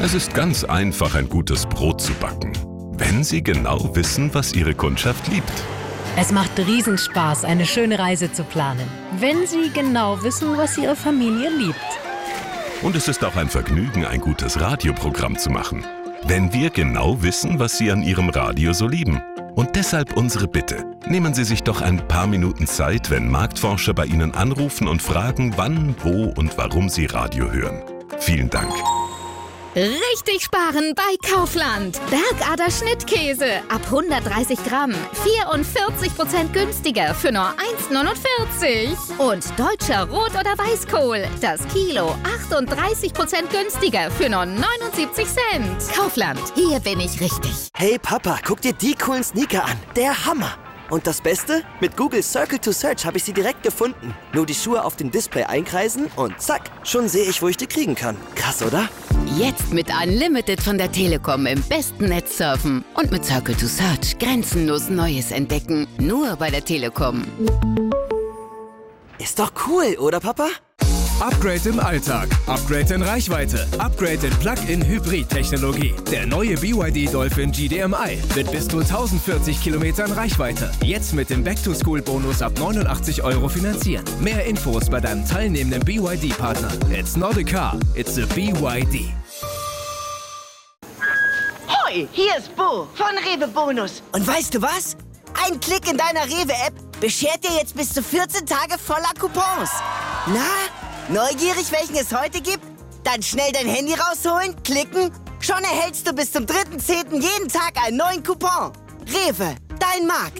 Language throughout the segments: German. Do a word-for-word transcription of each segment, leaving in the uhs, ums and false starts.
Es ist ganz einfach, ein gutes Brot zu backen, wenn Sie genau wissen, was Ihre Kundschaft liebt. Es macht Riesenspaß, eine schöne Reise zu planen, wenn Sie genau wissen, was Ihre Familie liebt. Und es ist auch ein Vergnügen, ein gutes Radioprogramm zu machen, wenn wir genau wissen, was Sie an Ihrem Radio so lieben. Und deshalb unsere Bitte. Nehmen Sie sich doch ein paar Minuten Zeit, wenn Marktforscher bei Ihnen anrufen und fragen, wann, wo und warum Sie Radio hören. Vielen Dank. Richtig sparen bei Kaufland. Bergader Schnittkäse ab hundertdreißig Gramm. vierundvierzig Prozent günstiger für nur eins neunundvierzig. Und deutscher Rot- oder Weißkohl. Das Kilo achtunddreißig Prozent günstiger für nur neunundsiebzig Cent. Kaufland, hier bin ich richtig. Hey Papa, guck dir die coolen Sneaker an. Der Hammer. Und das Beste? Mit Google Circle to Search habe ich sie direkt gefunden. Nur die Schuhe auf dem Display einkreisen und zack, schon sehe ich, wo ich die kriegen kann. Krass, oder? Jetzt mit Unlimited von der Telekom im besten Netz surfen. Und mit Circle to Search grenzenlos Neues entdecken. Nur bei der Telekom. Ist doch cool, oder Papa? Upgrade im Alltag, Upgrade in Reichweite, Upgrade in Plug-in-Hybrid-Technologie. Der neue B Y D Dolphin G D M I mit bis zu tausendvierzig Kilometern Reichweite. Jetzt mit dem Back-to-School-Bonus ab neunundachtzig Euro finanzieren. Mehr Infos bei deinem teilnehmenden B Y D-Partner. It's not a car, it's a B Y D. Hoi, hier ist Bo von Rewe Bonus. Und weißt du was? Ein Klick in deiner Rewe-App beschert dir jetzt bis zu vierzehn Tage voller Coupons. Na? Neugierig, welchen es heute gibt? Dann schnell dein Handy rausholen, klicken. Schon erhältst du bis zum dritten zehnten jeden Tag einen neuen Coupon. Rewe, dein Markt.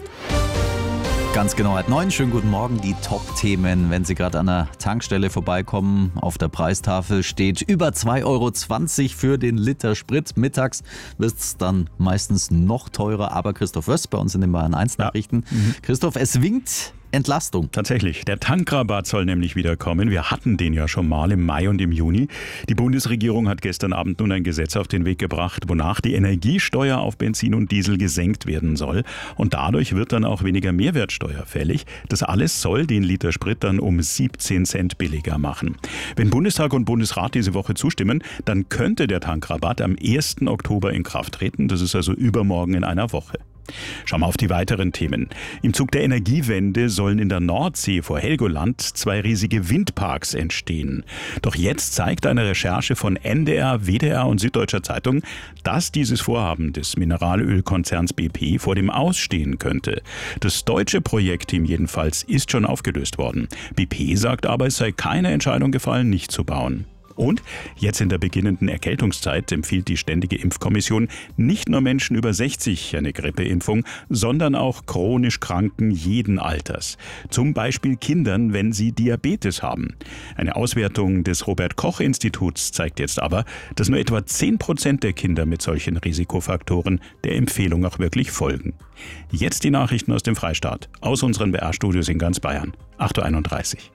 Ganz genau, at neun. Schönen guten Morgen. Die Top-Themen, wenn Sie gerade an der Tankstelle vorbeikommen. Auf der Preistafel steht über zwei Euro zwanzig für den Liter Sprit. Mittags wird es dann meistens noch teurer. Aber Christoph Wöst bei uns in den Bayern eins Nachrichten. Ja. Mhm. Christoph, es winkt Entlastung. Tatsächlich. Der Tankrabatt soll nämlich wieder kommen. Wir hatten den ja schon mal im Mai und im Juni. Die Bundesregierung hat gestern Abend nun ein Gesetz auf den Weg gebracht, wonach die Energiesteuer auf Benzin und Diesel gesenkt werden soll. Und dadurch wird dann auch weniger Mehrwertsteuer fällig. Das alles soll den Liter Sprit dann um siebzehn Cent billiger machen. Wenn Bundestag und Bundesrat diese Woche zustimmen, dann könnte der Tankrabatt am ersten Oktober in Kraft treten. Das ist also übermorgen in einer Woche. Schauen wir auf die weiteren Themen. Im Zug der Energiewende sollen in der Nordsee vor Helgoland zwei riesige Windparks entstehen. Doch jetzt zeigt eine Recherche von N D R, W D R und Süddeutscher Zeitung, dass dieses Vorhaben des Mineralölkonzerns B P vor dem Ausstehen könnte. Das deutsche Projektteam jedenfalls ist schon aufgelöst worden. B P sagt aber, es sei keine Entscheidung gefallen, nicht zu bauen. Und jetzt in der beginnenden Erkältungszeit empfiehlt die Ständige Impfkommission nicht nur Menschen über sechzig eine Grippeimpfung, sondern auch chronisch Kranken jeden Alters. Zum Beispiel Kindern, wenn sie Diabetes haben. Eine Auswertung des Robert-Koch-Instituts zeigt jetzt aber, dass nur etwa zehn Prozent der Kinder mit solchen Risikofaktoren der Empfehlung auch wirklich folgen. Jetzt die Nachrichten aus dem Freistaat, aus unseren B R-Studios in ganz Bayern. acht Uhr einunddreißig.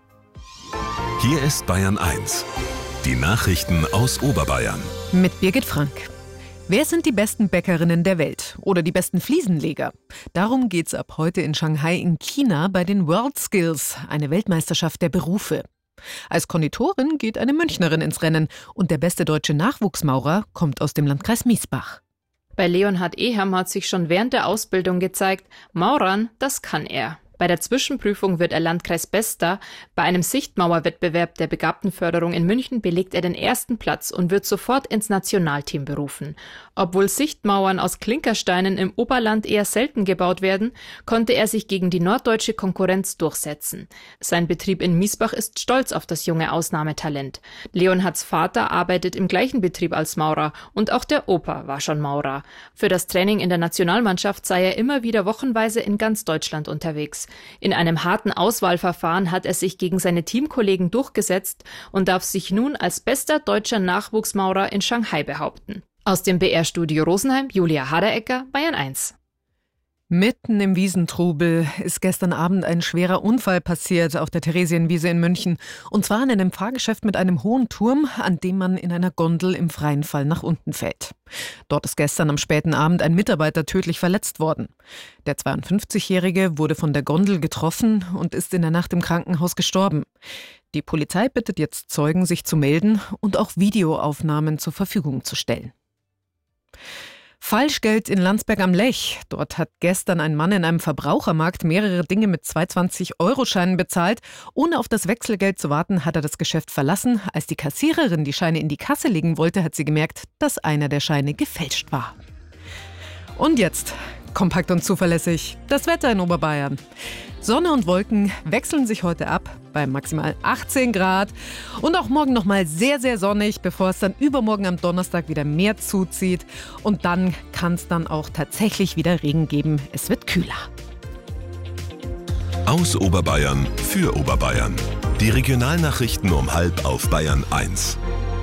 Hier ist Bayern eins. Die Nachrichten aus Oberbayern. Mit Birgit Frank. Wer sind die besten Bäckerinnen der Welt oder die besten Fliesenleger? Darum geht's ab heute in Shanghai in China bei den World Skills, eine Weltmeisterschaft der Berufe. Als Konditorin geht eine Münchnerin ins Rennen und der beste deutsche Nachwuchsmaurer kommt aus dem Landkreis Miesbach. Bei Leonhard Ehem hat sich schon während der Ausbildung gezeigt, Maurern, das kann er. Bei der Zwischenprüfung wird er Landkreisbester. Bei einem Sichtmauerwettbewerb der Begabtenförderung in München belegt er den ersten Platz und wird sofort ins Nationalteam berufen. Obwohl Sichtmauern aus Klinkersteinen im Oberland eher selten gebaut werden, konnte er sich gegen die norddeutsche Konkurrenz durchsetzen. Sein Betrieb in Miesbach ist stolz auf das junge Ausnahmetalent. Leonhards Vater arbeitet im gleichen Betrieb als Maurer und auch der Opa war schon Maurer. Für das Training in der Nationalmannschaft sei er immer wieder wochenweise in ganz Deutschland unterwegs. In einem harten Auswahlverfahren hat er sich gegen seine Teamkollegen durchgesetzt und darf sich nun als bester deutscher Nachwuchsmaurer in Shanghai behaupten. Aus dem B R-Studio Rosenheim, Julia Haderecker, Bayern eins. Mitten im Wiesentrubel ist gestern Abend ein schwerer Unfall passiert auf der Theresienwiese in München. Und zwar in einem Fahrgeschäft mit einem hohen Turm, an dem man in einer Gondel im freien Fall nach unten fällt. Dort ist gestern am späten Abend ein Mitarbeiter tödlich verletzt worden. Der zweiundfünfzigjährige wurde von der Gondel getroffen und ist in der Nacht im Krankenhaus gestorben. Die Polizei bittet jetzt Zeugen, sich zu melden und auch Videoaufnahmen zur Verfügung zu stellen. Falschgeld in Landsberg am Lech. Dort hat gestern ein Mann in einem Verbrauchermarkt mehrere Dinge mit zwei zwanzig-Euro-Scheinen bezahlt. Ohne auf das Wechselgeld zu warten, hat er das Geschäft verlassen. Als die Kassiererin die Scheine in die Kasse legen wollte, hat sie gemerkt, dass einer der Scheine gefälscht war. Und jetzt, kompakt und zuverlässig, das Wetter in Oberbayern. Sonne und Wolken wechseln sich heute ab bei maximal achtzehn Grad. Und auch morgen nochmal sehr, sehr sonnig, bevor es dann übermorgen am Donnerstag wieder mehr zuzieht. Und dann kann es dann auch tatsächlich wieder Regen geben. Es wird kühler. Aus Oberbayern für Oberbayern. Die Regionalnachrichten um halb auf Bayern eins.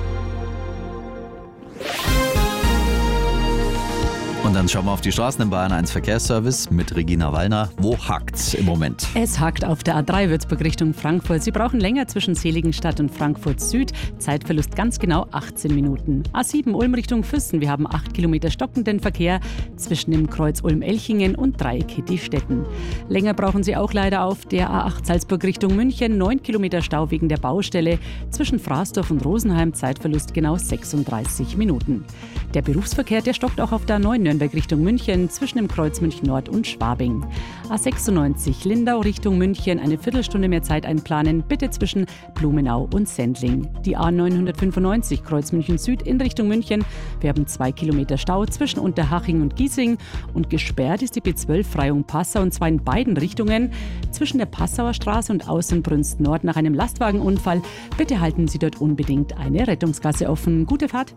Und dann schauen wir auf die Straßen im Bayern eins Verkehrsservice mit Regina Wallner. Wo hakt's im Moment? Es hakt auf der A drei Würzburg Richtung Frankfurt. Sie brauchen länger zwischen Seligenstadt und Frankfurt Süd. Zeitverlust ganz genau achtzehn Minuten. A sieben Ulm Richtung Füssen. Wir haben acht Kilometer stockenden Verkehr zwischen dem Kreuz Ulm-Elchingen und Dreieck Hittistetten. Länger brauchen Sie auch leider auf der A acht Salzburg Richtung München. neun Kilometer Stau wegen der Baustelle. Zwischen Fraßdorf und Rosenheim Zeitverlust genau sechsunddreißig Minuten. Der Berufsverkehr, der stockt auch auf der A neun Nürnberg Richtung München zwischen dem Kreuz München Nord und Schwabing. A sechsundneunzig Lindau Richtung München, eine Viertelstunde mehr Zeit einplanen, bitte zwischen Blumenau und Sendling. Die A neunhundertfünfundneunzig Kreuz München Süd in Richtung München. Wir haben zwei Kilometer Stau zwischen Unterhaching und Giesing und gesperrt ist die B zwölf Freiung Passau und zwar in beiden Richtungen zwischen der Passauer Straße und Außenbrunst Nord nach einem Lastwagenunfall. Bitte halten Sie dort unbedingt eine Rettungsgasse offen. Gute Fahrt!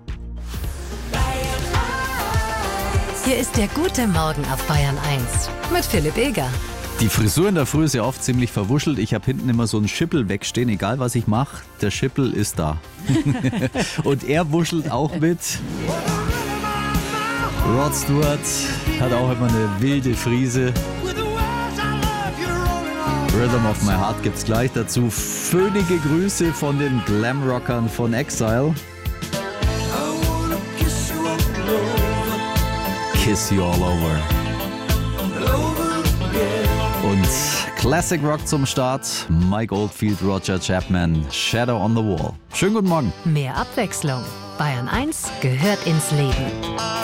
Hier ist der gute Morgen auf Bayern eins mit Philipp Eger. Die Frisur in der Früh ist ja oft ziemlich verwuschelt. Ich habe hinten immer so einen Schippel wegstehen, egal was ich mache. Der Schippel ist da. Und er wuschelt auch mit. Rod Stewart hat auch immer eine wilde Frise. Rhythm of My Heart gibt's gleich dazu. Föhnige Grüße von den Glamrockern von Exile. Kiss You All Over. Und Classic Rock zum Start. Mike Oldfield, Roger Chapman, Shadow on the Wall. Schönen guten Morgen. Mehr Abwechslung. Bayern eins gehört ins Leben.